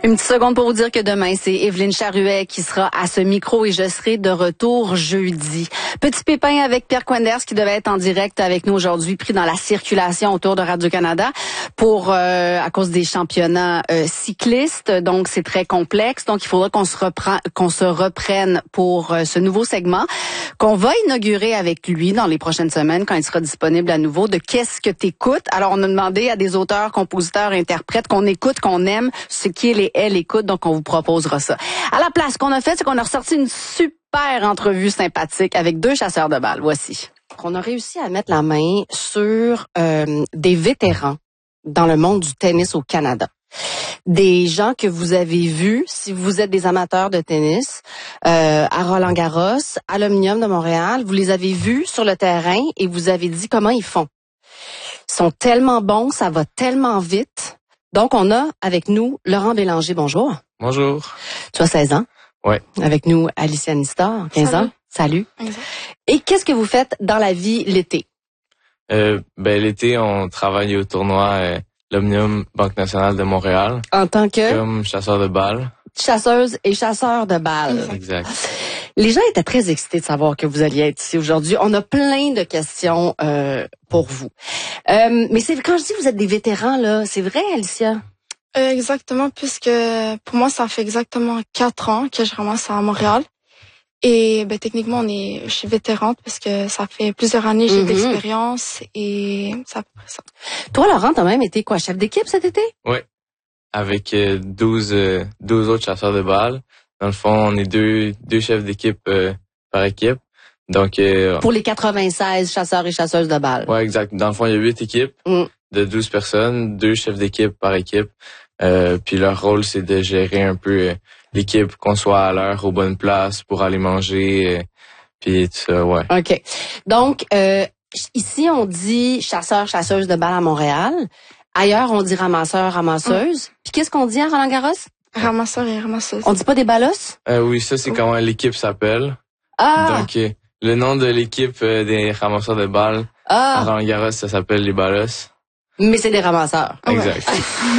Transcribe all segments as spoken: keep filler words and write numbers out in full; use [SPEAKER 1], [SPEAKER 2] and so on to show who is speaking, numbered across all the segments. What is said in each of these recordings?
[SPEAKER 1] Une petite seconde pour vous dire que demain, c'est Evelyne Charuet qui sera à ce micro et je serai de retour jeudi. Petit pépin avec Pierre Quenders qui devait être en direct avec nous aujourd'hui, pris dans la circulation autour de Radio-Canada pour euh, à cause des championnats euh, cyclistes. Donc, c'est très complexe. Donc, il faudra qu'on se reprend, qu'on se reprenne pour euh, ce nouveau segment qu'on va inaugurer avec lui dans les prochaines semaines quand il sera disponible à nouveau de Qu'est-ce que t'écoutes? Alors, on a demandé à des auteurs, compositeurs, interprètes qu'on écoute, qu'on aime, ce qui est les elle écoute, donc on vous proposera ça. À la place, ce qu'on a fait, c'est qu'on a ressorti une super entrevue sympathique avec deux chasseurs de balles. Voici. On a réussi à mettre la main sur euh, des vétérans dans le monde du tennis au Canada. Des gens que vous avez vus, si vous êtes des amateurs de tennis, euh, à Roland-Garros, à l'Omnium de Montréal, vous les avez vus sur le terrain et vous avez dit comment ils font. Ils sont tellement bons, ça va tellement vite. Donc, on a avec nous Laurent Bélanger. Bonjour.
[SPEAKER 2] Bonjour.
[SPEAKER 1] Tu as seize ans.
[SPEAKER 2] Ouais.
[SPEAKER 1] Avec nous, Alicia Nistor, quinze
[SPEAKER 3] Salut.
[SPEAKER 1] ans. Salut.
[SPEAKER 3] Exact.
[SPEAKER 1] Et qu'est-ce que vous faites dans la vie l'été?
[SPEAKER 2] Euh, ben, l'été, on travaille au tournoi euh, l'Omnium Banque Nationale de Montréal.
[SPEAKER 1] En tant que
[SPEAKER 2] Comme chasseur de balles.
[SPEAKER 1] chasseuse et chasseur de balles.
[SPEAKER 2] Exact.
[SPEAKER 1] Les gens étaient très excités de savoir que vous alliez être ici aujourd'hui. On a plein de questions euh, pour vous. Euh, mais c'est quand je dis que vous êtes des vétérans, là, c'est vrai, Alicia?
[SPEAKER 3] Euh, exactement, puisque pour moi, ça fait exactement quatre ans que je ramasse à Montréal. Et ben, techniquement, on est, je suis vétérante parce que ça fait plusieurs années que j'ai
[SPEAKER 1] Mhm.
[SPEAKER 3] de l'expérience et c'est à peu près ça.
[SPEAKER 1] Toi, Laurent, t'as même été quoi, chef d'équipe cet été?
[SPEAKER 2] Ouais. Avec euh, douze, euh, douze autres chasseurs de balles. Dans le fond, on est deux, deux chefs d'équipe euh, par équipe. Donc, euh,
[SPEAKER 1] Pour les quatre-vingt-seize chasseurs et chasseuses de balles.
[SPEAKER 2] ouais, exact. Dans le fond, il y a huit équipes
[SPEAKER 1] Mm.
[SPEAKER 2] de douze personnes, deux chefs d'équipe par équipe. Euh, puis leur rôle, c'est de gérer un peu euh, l'équipe, qu'on soit à l'heure, aux bonnes places pour aller manger. Euh, puis tout ça, ouais.
[SPEAKER 1] OK. Donc, euh, ici, on dit chasseur, chasseuse de balles à Montréal. Ailleurs, on dit ramasseur, ramasseuse. Puis qu'est-ce qu'on dit à Roland-Garros?
[SPEAKER 3] Ramasseur et ramasseuse.
[SPEAKER 1] On dit pas des ballos?
[SPEAKER 2] Euh, oui, ça, c'est comment l'équipe s'appelle.
[SPEAKER 1] Ah!
[SPEAKER 2] Donc, euh, le nom de l'équipe euh, des ramasseurs de balles à
[SPEAKER 1] Ah!
[SPEAKER 2] Roland-Garros, ça s'appelle les Ballos.
[SPEAKER 1] Mais c'est des ramasseurs.
[SPEAKER 3] Ouais.
[SPEAKER 2] Exact.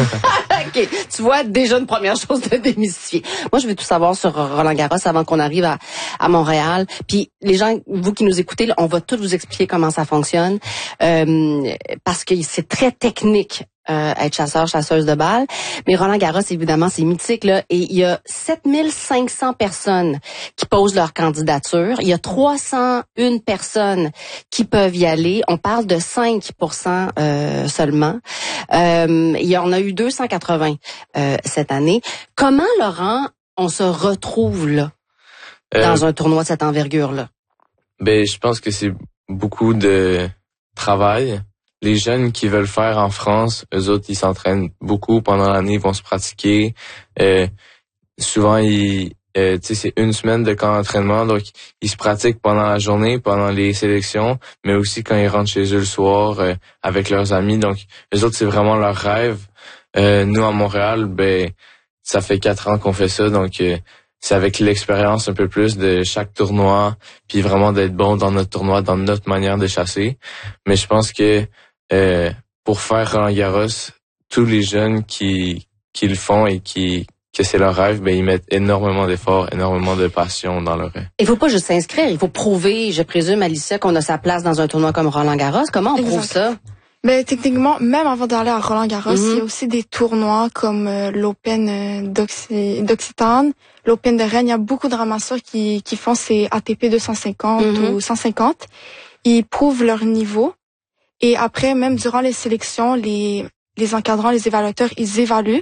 [SPEAKER 1] OK. Tu vois, déjà une première chose de démystifier. Moi, je veux tout savoir sur Roland-Garros avant qu'on arrive à, à Montréal. Puis, les gens, vous qui nous écoutez, là, on va tout vous expliquer comment ça fonctionne. Euh, parce que c'est très technique. Euh, être chasseur, chasseuse de balles. Mais Roland-Garros, évidemment, c'est mythique, là. Et il y a sept mille cinq cents personnes qui posent leur candidature. Il y a trois cent une personnes qui peuvent y aller. On parle de cinq pour cent euh, seulement. Euh, il y en a eu deux cent quatre-vingts euh, cette année. Comment, Laurent, on se retrouve là,
[SPEAKER 2] Euh,
[SPEAKER 1] dans un tournoi de cette envergure-là?
[SPEAKER 2] Ben, je pense que c'est beaucoup de travail. Les jeunes qui veulent faire en France, eux autres, ils s'entraînent beaucoup pendant l'année, ils vont se pratiquer. Euh, souvent, ils, euh, tu sais, c'est une semaine de camp d'entraînement, donc ils se pratiquent pendant la journée, pendant les sélections, mais aussi quand ils rentrent chez eux le soir euh, avec leurs amis. Donc, eux autres, c'est vraiment leur rêve. Euh, nous, à Montréal, ben, ça fait quatre ans qu'on fait ça, donc euh, c'est avec l'expérience un peu plus de chaque tournoi, puis vraiment d'être bon dans notre tournoi, dans notre manière de chasser. Mais je pense que euh, pour faire Roland-Garros, tous les jeunes qui qui le font et qui que c'est leur rêve, ben ils mettent énormément d'efforts, énormément de passion dans leur rêve.
[SPEAKER 1] Il faut pas juste s'inscrire, il faut prouver, je présume, Alicia, qu'on a sa place dans un tournoi comme Roland-Garros. Comment on prouve
[SPEAKER 3] Exact.
[SPEAKER 1] ça?
[SPEAKER 3] Mais techniquement, même avant d'aller à Roland-Garros,
[SPEAKER 1] Mhm.
[SPEAKER 3] il y a aussi des tournois comme euh, l'Open euh, d'Occi- d'Occitane, l'Open de Rennes. Il y a beaucoup de ramasseurs qui, qui font ces A T P deux cent cinquante
[SPEAKER 1] Mhm.
[SPEAKER 3] ou cent cinquante. Ils prouvent leur niveau. Et après, même durant les sélections, les, les encadrants, les évaluateurs, ils évaluent.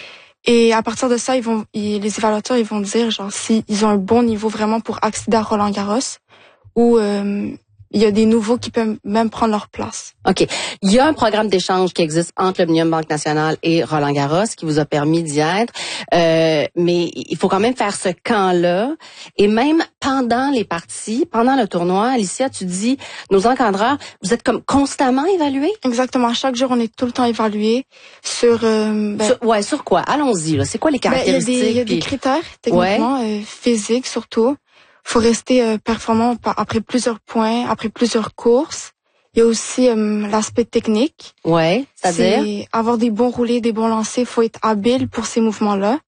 [SPEAKER 3] Et à partir de ça, ils vont, ils, les évaluateurs, ils vont dire, genre, si ils ont un bon niveau vraiment pour accéder à Roland-Garros, ou euh, il y a des nouveaux qui peuvent même prendre leur place.
[SPEAKER 1] OK. Il y a un programme d'échange qui existe entre l'Omnium Banque Nationale et Roland-Garros qui vous a permis d'y être. Euh, mais il faut quand même faire ce camp-là. Et même pendant les parties, pendant le tournoi, Alicia, tu dis, nos encadreurs, vous êtes comme constamment évalués?
[SPEAKER 3] Exactement. Chaque jour, on est tout le temps évalué sur... Euh, ben,
[SPEAKER 1] Sur, ouais, sur quoi? Allons-y, là. C'est quoi les
[SPEAKER 3] ben, il y a
[SPEAKER 1] caractéristiques?
[SPEAKER 3] des, il y a des
[SPEAKER 1] puis-
[SPEAKER 3] critères, techniquement, euh, physiques surtout. Faut rester euh, performant par- après plusieurs points, après plusieurs courses. Il y a aussi euh, l'aspect technique.
[SPEAKER 1] Ouais, c'est-à-dire?
[SPEAKER 3] C'est avoir des bons roulés, des bons lancers. Faut être habile pour ces mouvements-là.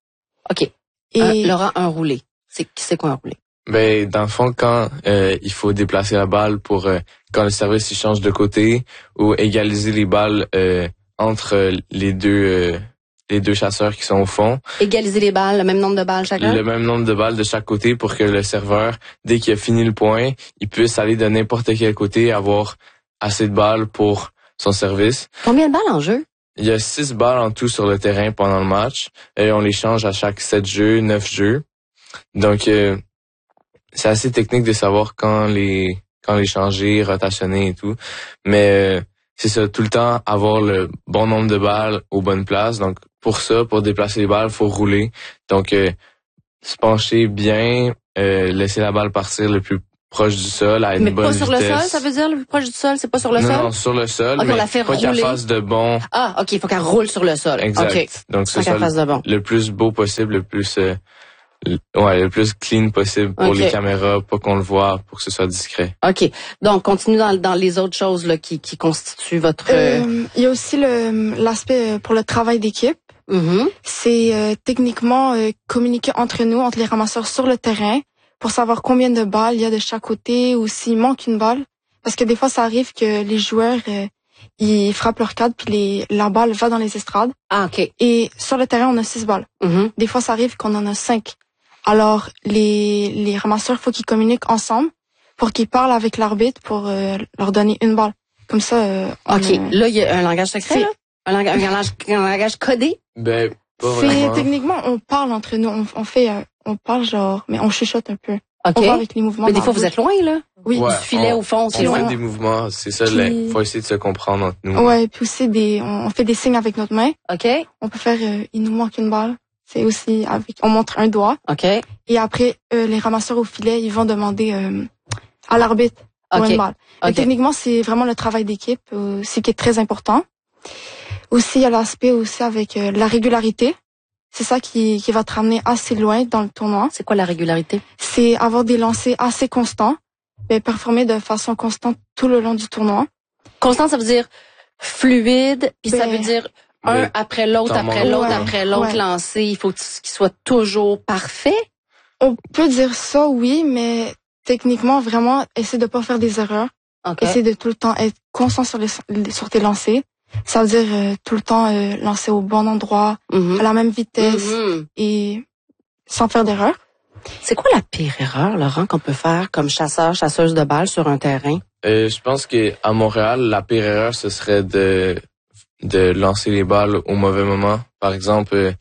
[SPEAKER 1] OK.
[SPEAKER 3] Et
[SPEAKER 1] Un, Laurent, un roulé. C'est, c'est quoi un roulé?
[SPEAKER 2] Ben, dans le fond, quand euh, il faut déplacer la balle pour euh, quand le service il change de côté ou égaliser les balles euh, entre les deux euh, les deux chasseurs qui sont au fond.
[SPEAKER 1] Égaliser les balles, le même nombre de balles chacun?
[SPEAKER 2] Le même nombre de balles de chaque côté pour que le serveur, dès qu'il a fini le point, il puisse aller de n'importe quel côté et avoir assez de balles pour son service.
[SPEAKER 1] Combien de balles en jeu?
[SPEAKER 2] Il y a six balles en tout sur le terrain pendant le match et on les change à chaque sept jeux, neuf jeux. Donc, euh, c'est assez technique de savoir quand les quand les changer, rotationner et tout. Mais euh, c'est ça, tout le temps avoir le bon nombre de balles aux bonnes places. Donc, pour ça, pour déplacer les balles, il faut rouler. Donc, euh, se pencher bien, euh, laisser la balle partir le plus proche du sol à une
[SPEAKER 1] mais
[SPEAKER 2] bonne
[SPEAKER 1] pas sur
[SPEAKER 2] vitesse.
[SPEAKER 1] le sol, ça veut dire le plus proche du sol, c'est pas sur le
[SPEAKER 2] non,
[SPEAKER 1] sol?
[SPEAKER 2] Non, sur le sol,
[SPEAKER 1] okay,
[SPEAKER 2] mais
[SPEAKER 1] on la fait
[SPEAKER 2] pas qu'elle fasse de bon.
[SPEAKER 1] Ah, OK, il faut qu'elle roule sur le sol.
[SPEAKER 2] Exact.
[SPEAKER 1] Okay.
[SPEAKER 2] Donc, ce
[SPEAKER 1] soit
[SPEAKER 2] soit
[SPEAKER 1] le, bon.
[SPEAKER 2] le plus beau possible, le plus euh, le, ouais, le plus clean possible pour
[SPEAKER 1] okay.
[SPEAKER 2] les caméras, pas qu'on le voit, pour que ce soit discret.
[SPEAKER 1] OK. Donc, continue dans, dans les autres choses là, qui, qui constituent votre...
[SPEAKER 3] Euh, il y a aussi le l'aspect pour le travail d'équipe.
[SPEAKER 1] Mm-hmm.
[SPEAKER 3] C'est euh, techniquement euh, communiquer entre nous, entre les ramasseurs sur le terrain, pour savoir combien de balles il y a de chaque côté ou s'il manque une balle. Parce que des fois, ça arrive que les joueurs, euh, ils frappent leur cadre puis les, la balle va dans les estrades.
[SPEAKER 1] Ah, OK.
[SPEAKER 3] Et sur le terrain, on a six balles.
[SPEAKER 1] Mm-hmm.
[SPEAKER 3] Des fois, ça arrive qu'on en a cinq. Alors, les, les ramasseurs, faut qu'ils communiquent ensemble pour qu'ils parlent avec l'arbitre pour euh, leur donner une balle. Comme ça, euh, on
[SPEAKER 1] OK.
[SPEAKER 3] a...
[SPEAKER 1] Là, il y a un langage secret, là? Un langage, un langage, un langage codé?
[SPEAKER 2] Ben, pas
[SPEAKER 3] C'est
[SPEAKER 2] vraiment.
[SPEAKER 3] techniquement, on parle entre nous. On, on fait, euh, on parle genre, mais on chuchote un peu.
[SPEAKER 1] OK.
[SPEAKER 3] On va avec les mouvements.
[SPEAKER 1] Mais des
[SPEAKER 3] dans
[SPEAKER 1] fois,
[SPEAKER 3] la
[SPEAKER 1] vous
[SPEAKER 3] bouche.
[SPEAKER 1] êtes loin, là?
[SPEAKER 3] Oui.
[SPEAKER 2] Ouais,
[SPEAKER 1] Du filet
[SPEAKER 2] on,
[SPEAKER 1] au fond, c'est
[SPEAKER 2] on
[SPEAKER 1] loin.
[SPEAKER 2] fait des mouvements, c'est ça,
[SPEAKER 3] Puis-
[SPEAKER 2] il faut essayer de se comprendre entre nous.
[SPEAKER 3] Ouais, puis aussi des, on, on fait des signes avec notre main.
[SPEAKER 1] OK.
[SPEAKER 3] On peut faire, euh, il nous manque une balle. C'est aussi avec, on montre un doigt.
[SPEAKER 1] OK.
[SPEAKER 3] Et après, euh, les ramasseurs au filet, ils vont demander euh, à l'arbitre pour
[SPEAKER 1] OK.
[SPEAKER 3] une balle. Mais
[SPEAKER 1] OK.
[SPEAKER 3] techniquement, c'est vraiment le travail d'équipe, euh, c'est qui est très important. Aussi, il y a l'aspect aussi avec euh, la régularité. C'est ça qui, qui va te ramener assez loin dans le tournoi.
[SPEAKER 1] C'est quoi la régularité?
[SPEAKER 3] C'est avoir des lancers assez constants, mais performer de façon constante tout le long du tournoi.
[SPEAKER 1] Constant, ça veut dire fluide, puis ça
[SPEAKER 3] Ben,
[SPEAKER 1] veut dire un
[SPEAKER 2] ben,
[SPEAKER 1] après l'autre,
[SPEAKER 2] t'en
[SPEAKER 1] après
[SPEAKER 2] manques
[SPEAKER 1] l'autre,
[SPEAKER 3] pas.
[SPEAKER 1] après l'autre
[SPEAKER 3] Ouais.
[SPEAKER 1] lancé. Il faut qu'il soit toujours parfait.
[SPEAKER 3] On peut dire ça, oui, mais techniquement, vraiment, essayer de pas faire des erreurs.
[SPEAKER 1] OK.
[SPEAKER 3] Essayer de tout le temps être constant sur, les, sur tes lancers. Ça veut dire euh, tout le temps euh, lancer au bon endroit,
[SPEAKER 1] Mhm.
[SPEAKER 3] à la même vitesse
[SPEAKER 1] Mhm.
[SPEAKER 3] et sans faire d'erreur.
[SPEAKER 1] C'est quoi la pire erreur, Laurent, qu'on peut faire comme chasseur, chasseuse de balles sur un terrain?
[SPEAKER 2] Euh, je pense que à Montréal, la pire erreur, ce serait de de lancer les balles au mauvais moment. Par exemple, euh,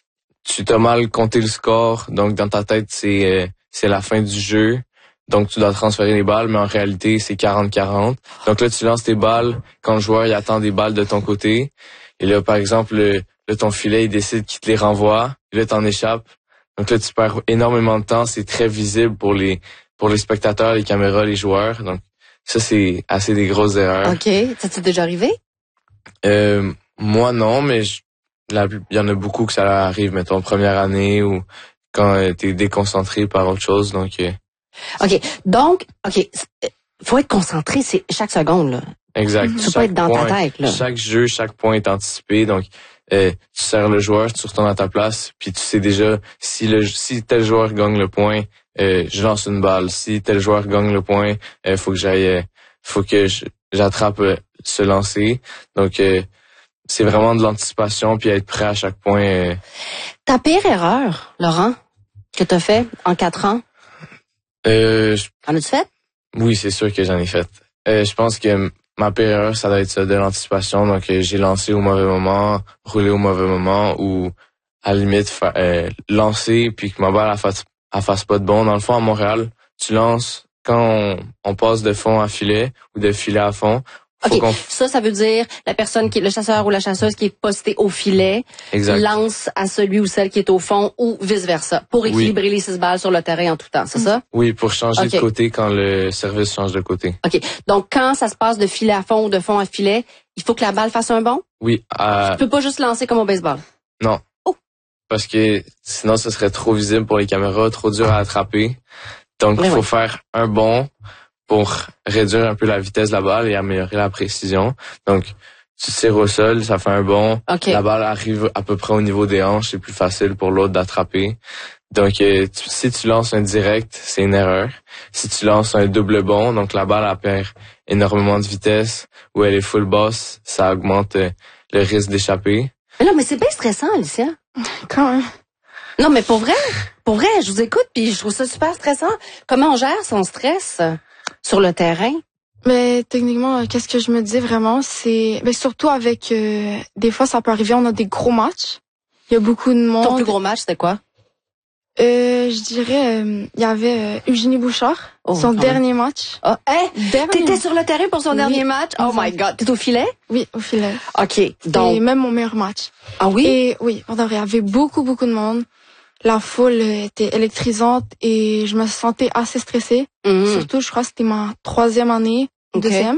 [SPEAKER 2] tu t'as mal compté le score, donc dans ta tête, c'est euh, c'est la fin du jeu. Donc, tu dois transférer les balles, mais en réalité, c'est quarante quarante. Donc là, tu lances tes balles quand le joueur il attend des balles de ton côté. Et là, par exemple, le, là, ton filet, il décide qu'il te les renvoie. Et là, t'en échappes. Donc là, tu perds énormément de temps. C'est très visible pour les pour les spectateurs, les caméras, les joueurs. Donc, ça, c'est assez des grosses erreurs.
[SPEAKER 1] OK. Ça t'est déjà arrivé?
[SPEAKER 2] Euh, moi, non, mais je- la plus- il y en a beaucoup que ça arrive, mettons, première année ou quand euh, t'es déconcentré par autre chose. Donc, euh,
[SPEAKER 1] OK. Donc, OK. c'est- Faut être concentré, c'est chaque seconde, là.
[SPEAKER 2] exact.
[SPEAKER 1] Tu peux pas
[SPEAKER 2] Chaque
[SPEAKER 1] être dans
[SPEAKER 2] point-
[SPEAKER 1] ta tête, là.
[SPEAKER 2] Chaque jeu, chaque point est anticipé. Donc, euh, tu sers le joueur, tu retournes à ta place, puis tu sais déjà si le si tel joueur gagne le point, euh, je lance une balle. Si tel joueur gagne le point, euh, faut que j'aille, euh, faut que je- j'attrape euh, ce lancer. Donc, euh, c'est vraiment de l'anticipation puis être prêt à chaque point. euh.
[SPEAKER 1] Ta pire erreur, Laurent, que t'as fait en quatre ans,
[SPEAKER 2] Euh, je-
[SPEAKER 1] en as-tu fait?
[SPEAKER 2] oui, c'est sûr que j'en ai fait. Euh, je pense que ma pire erreur, ça doit être ça, de l'anticipation. Donc, euh, j'ai lancé au mauvais moment, roulé au mauvais moment, ou à la limite fa- euh, lancer puis que ma balle elle fasse, elle fasse pas de bon. Dans le fond, à Montréal, tu lances quand on, on passe de fond à filet ou de filet à fond. Faut
[SPEAKER 1] OK.
[SPEAKER 2] qu'on
[SPEAKER 1] Ça, ça veut dire la personne qui est le chasseur ou la chasseuse qui est postée au filet
[SPEAKER 2] exact.
[SPEAKER 1] lance à celui ou celle qui est au fond ou vice-versa pour
[SPEAKER 2] Oui.
[SPEAKER 1] équilibrer les six balles sur le terrain en tout temps. C'est ça?
[SPEAKER 2] Oui, pour changer
[SPEAKER 1] OK.
[SPEAKER 2] de côté quand le service change de côté.
[SPEAKER 1] OK. Donc, quand ça se passe de filet à fond ou de fond à filet, il faut que la balle fasse un bond?
[SPEAKER 2] Oui, à,
[SPEAKER 1] Tu peux pas juste lancer comme au baseball.
[SPEAKER 2] non.
[SPEAKER 1] Oh.
[SPEAKER 2] Parce que sinon, ce serait trop visible pour les caméras, trop dur à attraper. Donc, il
[SPEAKER 1] Oui,
[SPEAKER 2] faut
[SPEAKER 1] oui.
[SPEAKER 2] faire un bond pour réduire un peu la vitesse de la balle et améliorer la précision. Donc, tu tires au sol, ça fait un bond.
[SPEAKER 1] Okay.
[SPEAKER 2] La balle arrive à peu près au niveau des hanches, c'est plus facile pour l'autre d'attraper. Donc, euh, tu, si tu lances un direct, c'est une erreur. Si tu lances un double bond, donc la balle elle perd énormément de vitesse, ou elle est full basse, ça augmente euh, le risque d'échapper.
[SPEAKER 1] Mais non, mais c'est bien stressant, Alicia.
[SPEAKER 3] Quand même.
[SPEAKER 1] Non, mais pour vrai, pour vrai, je vous écoute puis je trouve ça super stressant. Comment on gère son stress sur le terrain?
[SPEAKER 3] Mais techniquement, qu'est-ce que je me dis vraiment, c'est, mais surtout avec, euh, des fois ça peut arriver, on a des gros matchs. Il y a beaucoup de monde.
[SPEAKER 1] Ton plus gros match, c'était quoi?
[SPEAKER 3] Euh, je dirais, euh, il y avait euh, Eugénie Bouchard,
[SPEAKER 1] oh,
[SPEAKER 3] son dernier
[SPEAKER 1] même.
[SPEAKER 3] match.
[SPEAKER 1] Oh, hey,
[SPEAKER 3] dernier.
[SPEAKER 1] T'étais sur le terrain pour son
[SPEAKER 3] oui.
[SPEAKER 1] dernier match? Oh my God, t'es au filet?
[SPEAKER 3] Oui, au filet.
[SPEAKER 1] OK, donc.
[SPEAKER 3] Et même mon meilleur match.
[SPEAKER 1] Ah oui?
[SPEAKER 3] Et oui, il y avait beaucoup, beaucoup de monde. La foule était électrisante et je me sentais assez stressée.
[SPEAKER 1] Mm-hmm.
[SPEAKER 3] Surtout, je crois que c'était ma troisième année,
[SPEAKER 1] okay.
[SPEAKER 3] deuxième.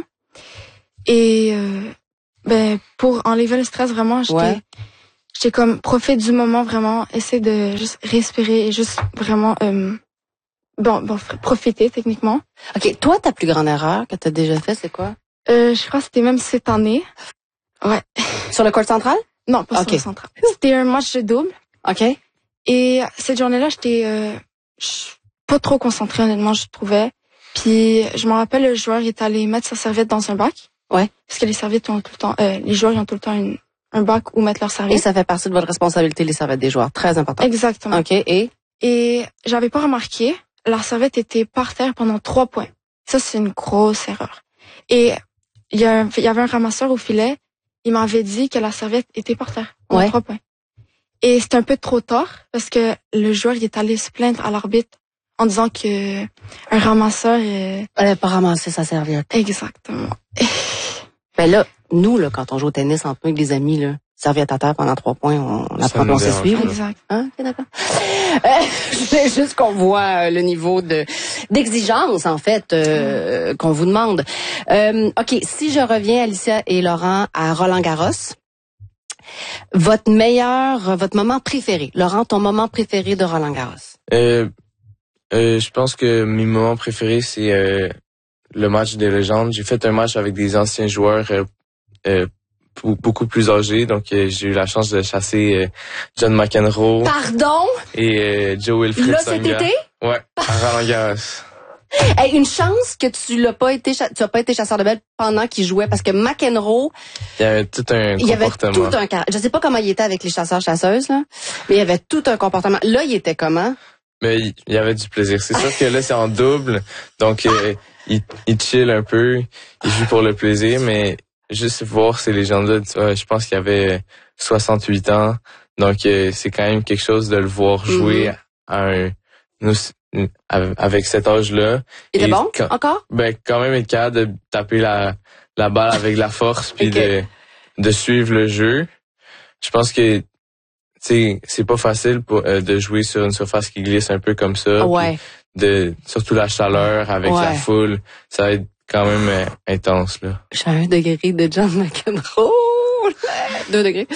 [SPEAKER 3] Et euh, ben pour enlever le stress, vraiment, j'étais... Ouais. J'étais comme, profite du moment, vraiment, essayer de juste respirer et juste vraiment, euh, bon, bon, profiter techniquement.
[SPEAKER 1] OK, toi, ta plus grande erreur que tu as déjà fait, c'est quoi?
[SPEAKER 3] Euh, je crois que c'était même cette année. Ouais.
[SPEAKER 1] Sur le court central?
[SPEAKER 3] Non, pas okay. sur le central. C'était un match de double.
[SPEAKER 1] OK.
[SPEAKER 3] Et cette journée-là, j'étais euh, pas trop concentrée, honnêtement, je trouvais. Puis, je me rappelle, le joueur est allé mettre sa serviette dans un bac.
[SPEAKER 1] Ouais.
[SPEAKER 3] Parce que les serviettes ont tout le temps, euh, les joueurs ils ont tout le temps une un bac où mettre leurs serviettes.
[SPEAKER 1] Et ça fait partie de votre responsabilité, les serviettes des joueurs. Très important.
[SPEAKER 3] Exactement.
[SPEAKER 1] OK, et?
[SPEAKER 3] Et j'avais pas remarqué, la serviette était par terre pendant trois points. Ça, c'est une grosse erreur. Et il y, a un, il y avait un ramasseur au filet, il m'avait dit que la serviette était par terre pendant
[SPEAKER 1] ouais.
[SPEAKER 3] trois points. Et c'était un peu trop tard, parce que le joueur il est allé se plaindre à l'arbitre en disant que un ramasseur... Euh...
[SPEAKER 1] Elle n'avait pas ramassé sa serviette.
[SPEAKER 3] Exactement.
[SPEAKER 1] Ben là, nous, là, quand on joue au tennis entre nous avec des amis, là, serviette à terre pendant trois points, on, on apprend qu'on sait suivre.
[SPEAKER 3] Exact.
[SPEAKER 1] Hein? Okay, d'accord. Euh, je voulais juste qu'on voit euh, le niveau de d'exigence, en fait, euh, qu'on vous demande. Euh, OK, si je reviens, Alicia et Laurent, à Roland-Garros, votre meilleur, votre moment préféré. Laurent, ton moment préféré de Roland-Garros?
[SPEAKER 2] Euh, euh, je pense que mes moments préférés, c'est... Euh, le match des légendes. J'ai fait un match avec des anciens joueurs euh, euh, beaucoup plus âgés. Donc, euh, j'ai eu la chance de chasser euh, John McEnroe.
[SPEAKER 1] Pardon?
[SPEAKER 2] Et euh, Joe Wilfried
[SPEAKER 1] Là,
[SPEAKER 2] Tsonga.
[SPEAKER 1] cet été?
[SPEAKER 2] Ouais, à Roland-Garros.
[SPEAKER 1] Hey, une chance que tu l'as pas été, tu as pas été chasseur de bête pendant qu'il jouait, parce que McEnroe.
[SPEAKER 2] Il y avait tout un
[SPEAKER 1] il
[SPEAKER 2] comportement.
[SPEAKER 1] Il y avait tout un, je sais pas comment il était avec les chasseurs-chasseuses, là, mais il y avait tout un comportement. Là, il était comment?
[SPEAKER 2] Mais il y avait du plaisir. C'est sûr que là, c'est en double. Donc, euh, il, il chill un peu. Il joue pour le plaisir, mais juste voir ces légendes-là, euh, je pense qu'il avait soixante-huit ans. Donc, euh, c'est quand même quelque chose de le voir jouer mm-hmm. à un, nous, avec cet âge-là.
[SPEAKER 1] Il était bon, quand, encore?
[SPEAKER 2] Ben, quand même être capable de taper la, la balle avec la force puis okay. de, de suivre le jeu. Je pense que c'est c'est pas facile pour euh, de jouer sur une surface qui glisse un peu comme ça.
[SPEAKER 1] Ouais.
[SPEAKER 2] De surtout la chaleur avec ouais. la foule, ça va être quand même euh, intense là.
[SPEAKER 1] J'ai un degré de John McEnroe. Deux degrés.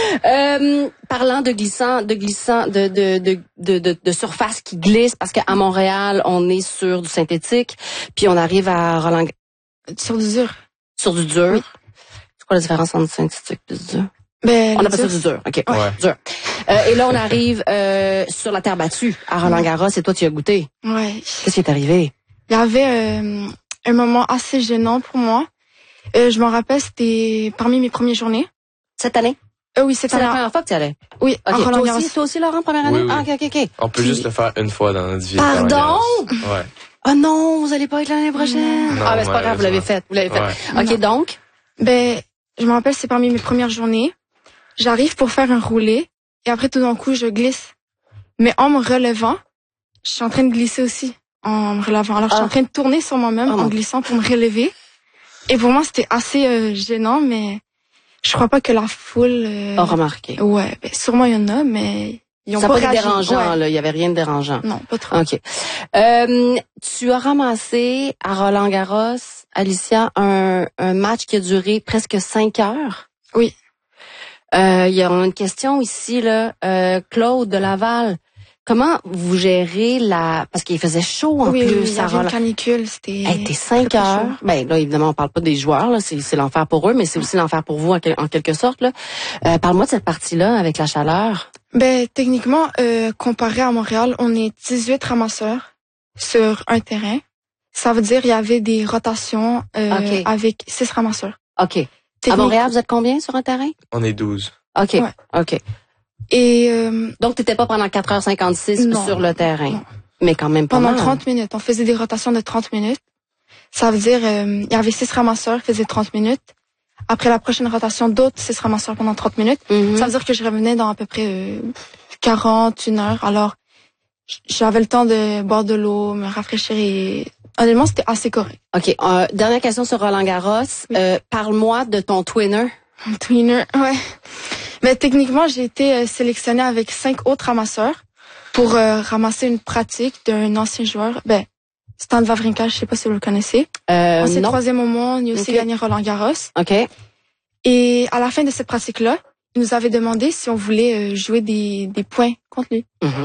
[SPEAKER 1] Euh, parlant de glissant, de glissant, de de de de de, de surface qui glisse, parce qu'à Montréal on est sur du synthétique, puis on arrive à Roland.
[SPEAKER 3] Sur du dur.
[SPEAKER 1] Sur du dur.
[SPEAKER 3] Oui.
[SPEAKER 1] C'est quoi la différence entre synthétique et du dur?
[SPEAKER 3] Ben,
[SPEAKER 1] on appelle ça du dur. OK. Ouais. Dur. Euh, et là, on arrive euh, sur la terre battue, à Roland-Garros, et toi, tu as goûté.
[SPEAKER 3] Ouais.
[SPEAKER 1] Qu'est-ce qui est arrivé?
[SPEAKER 3] Il y avait euh, un moment assez gênant pour moi. Euh, je m'en rappelle, c'était parmi mes premières journées.
[SPEAKER 1] Cette année?
[SPEAKER 3] Euh, oui, cette
[SPEAKER 1] année.
[SPEAKER 3] C'est
[SPEAKER 1] la première fois que tu y allais?
[SPEAKER 3] Oui,
[SPEAKER 1] okay.
[SPEAKER 3] à Roland-Garros.
[SPEAKER 1] Toi aussi, toi aussi, Laurent, première année?
[SPEAKER 2] Oui, oui.
[SPEAKER 1] Ah, OK, OK, OK.
[SPEAKER 2] On peut Puis... juste le faire une fois dans notre vie.
[SPEAKER 1] Pardon?
[SPEAKER 2] Ouais.
[SPEAKER 1] Oh non, vous allez pas être l'année prochaine?
[SPEAKER 2] Non,
[SPEAKER 1] ah, ben c'est pas grave, vous l'avez fait. Vous l'avez fait.
[SPEAKER 2] Ouais.
[SPEAKER 1] OK, non. Donc?
[SPEAKER 3] Ben, je me rappelle, c'est parmi mes premières journées. J'arrive pour faire un roulé et après tout d'un coup je glisse. Mais en me relevant, je suis en train de glisser aussi en me relevant. Alors ah. je suis en train de tourner sur moi-même oh. en glissant pour me relever. Et pour moi c'était assez euh, gênant, mais je crois pas que la foule euh...
[SPEAKER 1] a remarqué.
[SPEAKER 3] Ouais, ben, sûrement il y en a, mais ils ont
[SPEAKER 1] ça
[SPEAKER 3] pas,
[SPEAKER 1] pas été dérangeant ouais. là. Il y avait rien de dérangeant.
[SPEAKER 3] Non, pas trop.
[SPEAKER 1] Ok. Euh, tu as ramassé à Roland-Garros, Alicia, un, un match qui a duré presque cinq heures.
[SPEAKER 3] Oui.
[SPEAKER 1] Euh, il y a une question ici là, euh, Claude de Laval
[SPEAKER 4] comment vous gérez la... Parce qu'il faisait chaud en
[SPEAKER 3] oui,
[SPEAKER 4] plus,
[SPEAKER 3] oui, il y
[SPEAKER 4] Sarah.
[SPEAKER 3] avait une canicule, c'était...
[SPEAKER 4] Hey, t'es cinq
[SPEAKER 3] très, très
[SPEAKER 4] heures.
[SPEAKER 3] chaud.
[SPEAKER 4] Ben là, évidemment, on parle pas des joueurs, là, c'est, c'est l'enfer pour eux, mais c'est aussi l'enfer pour vous en, quel- en quelque sorte. Là. Euh, parle-moi de cette partie-là avec la chaleur.
[SPEAKER 3] Ben, techniquement, euh, comparé à Montréal, on est dix-huit ramasseurs sur un terrain. Ça veut dire il y avait des rotations euh,
[SPEAKER 4] Okay.
[SPEAKER 3] avec six ramasseurs.
[SPEAKER 4] OK. À
[SPEAKER 3] Technique-
[SPEAKER 4] Montréal, vous êtes combien sur un terrain?
[SPEAKER 2] On est douze.
[SPEAKER 4] OK.
[SPEAKER 3] Ouais.
[SPEAKER 4] OK.
[SPEAKER 3] Et euh,
[SPEAKER 4] Donc, t'étais pas pendant quatre heures cinquante-six
[SPEAKER 3] Non.
[SPEAKER 4] sur le terrain.
[SPEAKER 3] Non.
[SPEAKER 4] Mais quand même pas
[SPEAKER 3] pendant
[SPEAKER 4] mal.
[SPEAKER 3] trente minutes, on faisait des rotations de trente minutes. Ça veut dire euh, il y avait six ramasseurs qui faisaient trente minutes. Après la prochaine rotation, d'autres six ramasseurs pendant trente minutes.
[SPEAKER 4] Mhm.
[SPEAKER 3] Ça veut dire que je revenais dans à peu près euh, quarante, une heure. Alors, j- j'avais le temps de boire de l'eau, me rafraîchir et honnêtement, c'était assez correct.
[SPEAKER 4] OK. Euh, dernière question sur Roland Garros.
[SPEAKER 3] Oui.
[SPEAKER 4] Euh, parle-moi de ton twinner.
[SPEAKER 3] Un tweener, ouais. Mais techniquement, j'ai été euh, sélectionnée avec cinq autres ramasseurs pour euh, ramasser une pratique d'un ancien joueur. Ben, Stan Wawrinka, je sais pas si vous le connaissez.
[SPEAKER 4] Euh,
[SPEAKER 3] Ancien
[SPEAKER 4] non.
[SPEAKER 3] troisième au monde, il a aussi
[SPEAKER 4] Ok.
[SPEAKER 3] gagné Roland Garros.
[SPEAKER 4] OK.
[SPEAKER 3] Et à la fin de cette pratique-là, il nous avait demandé si on voulait euh, jouer des, des points contre lui.
[SPEAKER 4] Mhm.